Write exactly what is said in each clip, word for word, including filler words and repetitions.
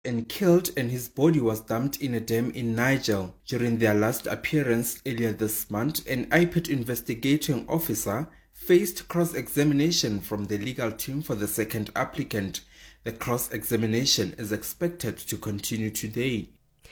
and killed, and his body was dumped in a dam in Niger. During their last appearance earlier this month, an I P I D investigating officer faced cross-examination from the legal team for the second applicant. The cross-examination is expected to continue today.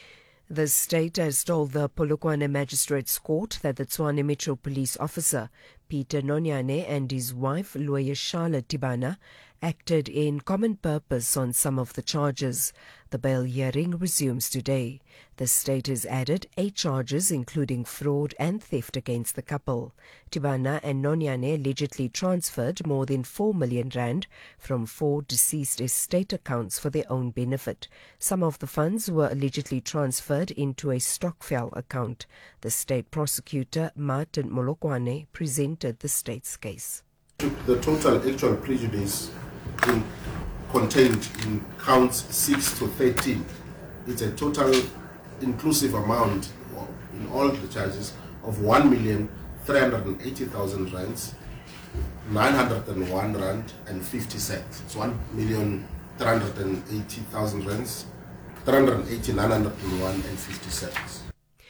The state has told the Polokwane Magistrates Court that the Tshwane Metro Police officer, Peter Nonyane, and his wife, lawyer Charlotte Tibana, acted in common purpose on some of the charges. The bail hearing resumes today. The state has added eight charges, including fraud and theft against the couple. Tibana and Nonyane allegedly transferred more than four million rand from four deceased estate accounts for their own benefit. Some of the funds were allegedly transferred into a Stokvel account. The state prosecutor, Martin Molokwane, presented the state's case. The total actual prejudice in, contained in counts six to thirteen. It's a total inclusive amount in all the charges of one million three hundred eighty thousand rands, nine hundred one rand and fifty cents. It's one million three hundred eighty thousand rands, three hundred eighty nine hundred one and fifty cents.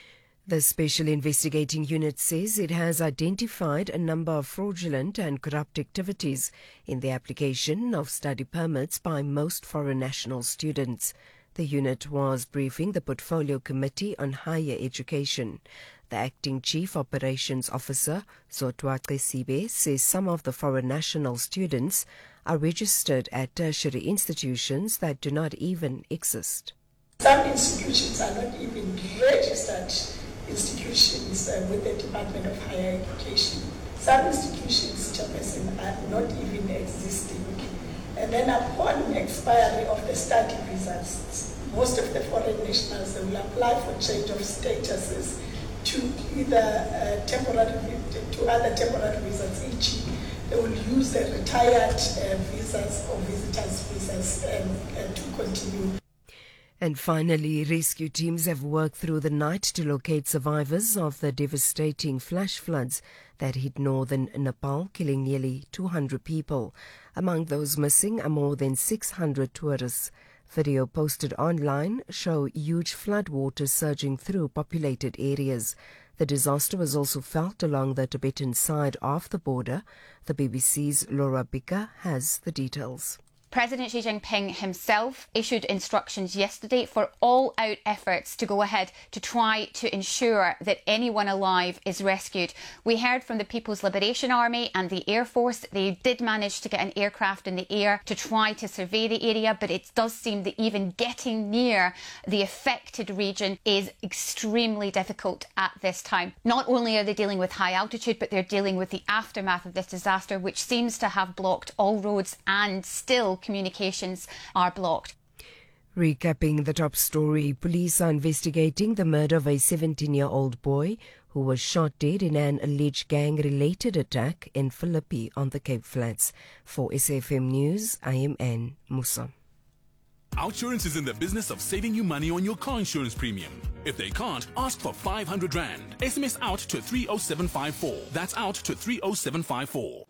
The Special Investigating Unit says it has identified a number of fraudulent and corrupt activities in the application of study permits by most foreign national students. The unit was briefing the Portfolio Committee on Higher Education. The Acting Chief Operations Officer, Zotwatwe Sibe, says some of the foreign national students are registered at tertiary institutions that do not even exist. Some institutions are not even registered institutions uh, with the Department of Higher Education. Some institutions, Chairperson, are not even existing. And then upon expiry of the study visas, most of the foreign nationals, they will apply for change of statuses to either uh, temporary, to other temporary visas. Each they will use the retired uh, visas or visitors visas um, uh, to continue. And finally, rescue teams have worked through the night to locate survivors of the devastating flash floods that hit northern Nepal, killing nearly two hundred people. Among those missing are more than six hundred tourists. Video posted online show huge floodwaters surging through populated areas. The disaster was also felt along the Tibetan side of the border. The B B C's Laura Bicker has the details. President Xi Jinping himself issued instructions yesterday for all-out efforts to go ahead to try to ensure that anyone alive is rescued. We heard from the People's Liberation Army and the Air Force. They did manage to get an aircraft in the air to try to survey the area, but it does seem that even getting near the affected region is extremely difficult at this time. Not only are they dealing with high altitude, but they're dealing with the aftermath of this disaster, which seems to have blocked all roads, and still communications are blocked. Recapping the top story, police are investigating the murder of a seventeen-year-old boy who was shot dead in an alleged gang-related attack in Philippi on the Cape Flats. For S F M News, I am Anne Musa. Outsurance is in the business of saving you money on your car insurance premium. If they can't, ask for five hundred rand. S M S out to three oh seven five four. That's out to three oh seven five four.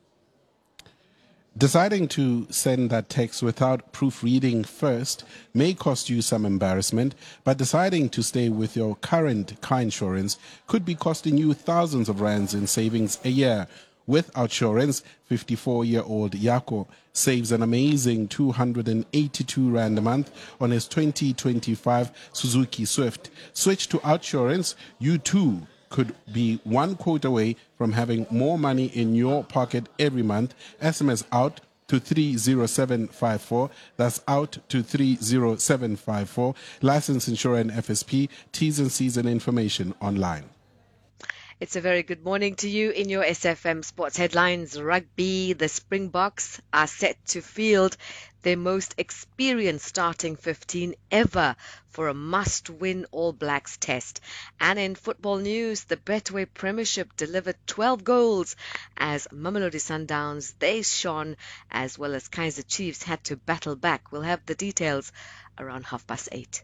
Deciding to send that text without proofreading first may cost you some embarrassment, but deciding to stay with your current car insurance could be costing you thousands of rands in savings a year. With Outsurance, fifty-four-year-old Yako saves an amazing two hundred eighty-two rand a month on his twenty twenty-five Suzuki Swift. Switch to Outsurance, you too could be one quote away from having more money in your pocket every month. S M S out to three oh seven five four. That's out to three oh seven five four. License insurer and F S P. T's and C's and information online. It's a very good morning to you in your S F M Sports Headlines. Rugby, the Springboks are set to field their most experienced starting fifteen ever for a must-win All Blacks test. And in football news, the Betway Premiership delivered twelve goals as Mamelodi Sundowns, they shone, as well as Kaizer Chiefs had to battle back. We'll have the details around half past eight.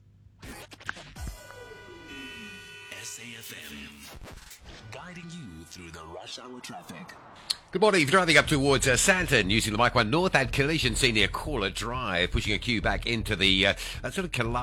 S A F M, guiding you through the rush hour traffic. Good morning. If you're driving up towards uh, Santon using the Mike one North at collision scene near Caller Drive, pushing a queue back into the uh, uh, sort of collide